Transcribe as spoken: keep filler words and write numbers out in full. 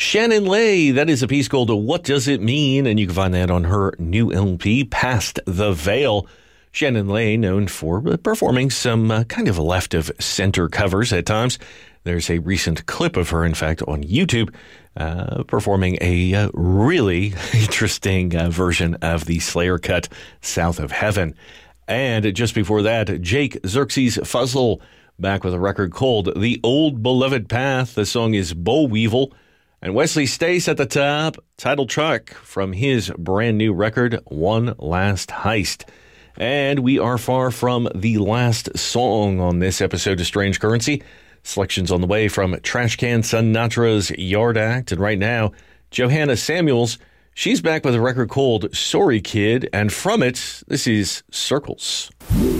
Shannon Lay, that is a piece called What Does It Mean? And you can find that on her new L P, Past the Veil. Shannon Lay, known for performing some uh, kind of left of center covers at times. There's a recent clip of her, in fact, on YouTube, uh, performing a uh, really interesting uh, version of the Slayer cut, South of Heaven. And just before that, Jake Xerxes Fuzzle, back with a record called The Old Beloved Path. The song is Boll Weevil. And Wesley Stace at the top, title track from his brand new record, One Last Heist. And we are far from the last song on this episode of Strange Currency. Selections on the way from Trashcan Sinatra's Yard Act. And right now, Johanna Samuels, she's back with a record called Sorry Kid. And from it, this is Circles.